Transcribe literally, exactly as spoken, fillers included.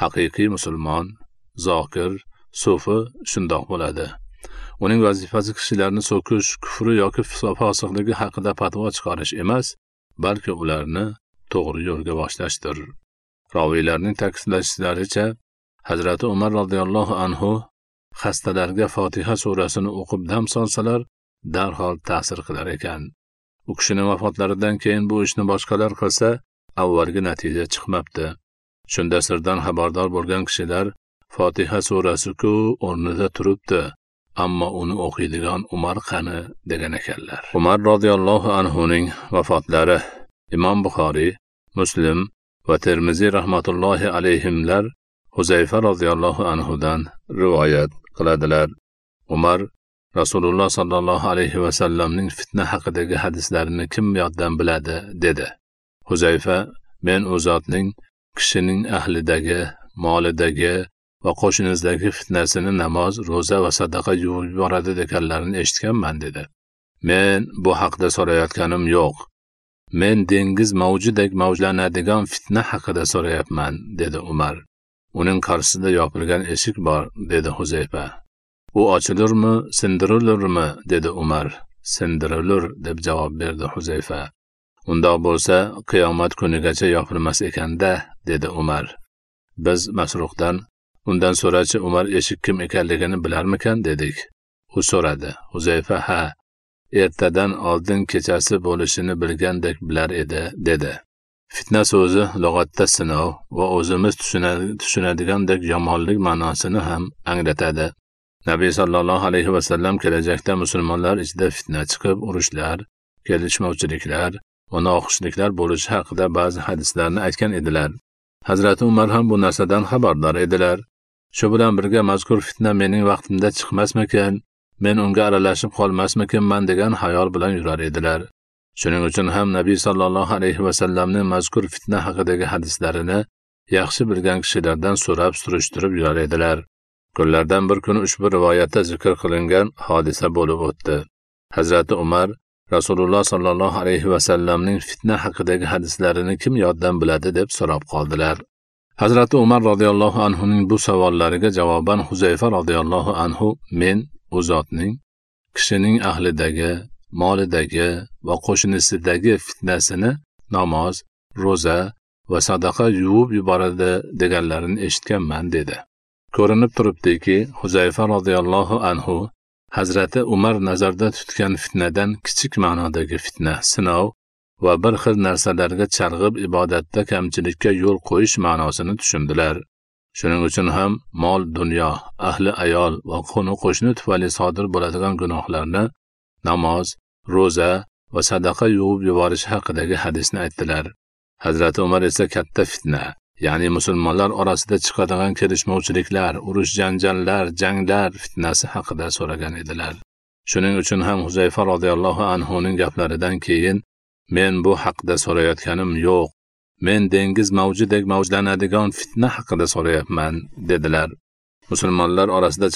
haqiqiy musulmon, zokir, sufi shundoq bo'ladi. Uning vazifasi kishilarni so'kish, kufri yoki fosiqligi haqida fatvo chiqarish emas, balki ularni to'g'ri yo'lga boshlashdir. Roviylarning ta'kidlashlaricha, Hazrati Umar radhiyallohu anhu xastalarga Fotiha surasini o'qib dam solsalar, darhol ta'sir qilar ekan. U kishining vafotlaridan keyin bu ishni boshqalar qilsa, avvalgi natija chiqmabdi. Shunda sirdan xabardor bo'lgan kishilar Fotiha surasi-ku o'rnida turibdi, ammo uni o'qiydigan Umar qani degan ekanlar. Umar radhiyallohu anhuning vafotlari Imom Buxoriy, Muslim va Termiziy rahmatullohi alayhimlar Huzayfa radhiyallohu anhudan rivoyat qiladilar. Umar Rasululloh sallallohu alayhi va sallamning fitna haqidagi hadislarini kim yoddan biladi dedi. Huzayfa, men u zotning kishining ahlidagi, molidagi va qo'shinizdagi fitnasini namoz, roza va sadaqa yuvib yuboradi deganlarini eshitganman dedi. Men bu haqida so'rayotganim yo'q. Men dengiz mavjudek mavjlanadigan fitna haqida so'rayapman dedi Umar. Uning qarshisida yopilgan eshik bor dedi Huzayfa. U ochilurmi, sindirilurmi dedi Umar. Sindirilur deb javob berdi Huzayfa. Undoq bo'lsa, qiyomat kunigacha yopilmas ekanda dedi Umar. Biz Masruqdan undan so'rachi Umar eshik kim ekanligini bilarmikan dedik. U so'radi. Huzayfa ha, ertadan oldin kechasi bo'lishini bilgandek bilar edi dedi. Fitna so'zi lug'atda sinov va o'zimiz tushunadigandek yomonlik ma'nosini ham anglatadi. Nabiy sallallohu alayhi va sallam kelajakda musulmonlar ichida fitna chiqib, urushlar, kelishmovchiliklar va noxushliklar bo'lishi haqida ba'zi hadislarni aytgan edilar. Hazrati Umar ham bu narsadan xabardor edilar. Shu bilan birga mazkur fitna mening vaqtimda chiqmasmikan, men unga aralashib qolmasmikanman degan xayol bilan yurar edilar. Shuning uchun ham Nabiy sallallohu alayhi va sallamning mazkur fitna haqidagi hadislarini yaxshi bilgan kishilardan so'rab surishtirib yurar edilar. Kunlardan bir kun ushbu rivoyatda zikr qilingan hodisa bo'lib o'tdi. Hazrati Umar Rasululloh sallallohu alayhi va sallamning fitna haqidagi hadislarini kim yoddan biladi deb so'rab qoldilar. Hazrati Umar radhiyallohu anhuning bu savollariga javoban Huzayfa radhiyallohu anhu men u zotning kishining ahlidagi, molidagi va qo'shinisidagi fitnasini namoz, roza va sadaqa yuvib yuboradi deganlarini eshitganman dedi. Ko'rinib turibdiki, Huzayfa radhiyallohu anhu Hazrati Umar nazarda tutgan fitnadan kichik ma'nodagi fitna, sinov va bir xil narsalarga chalg'ib ibodatda kamchilikka yo'l qo'yish ma'nosini tushundilar. Shuning uchun ham mol, dunyo, ahli ayol va qo'ni-qo'shni tufayli sodir bo'ladigan gunohlarni namoz, roza va sadaqa yuvib yuborish haqidagi hadisni aytdilar. Hazrati Umar esa katta fitna, ya'ni musulmonlar orasida chiqadigan kelishmovchiliklar, urush janjallar, janglar fitnasi haqida so'ragan edilar. Shuning uchun ham Huzayfa radhiyallohu anhuning gaplaridan keyin men bu haqda so'rayotganim yo'q. Men dengiz mavjudek mavjlanadigan fitna haqida so'rayapman dedilar. Musulmonlar orasida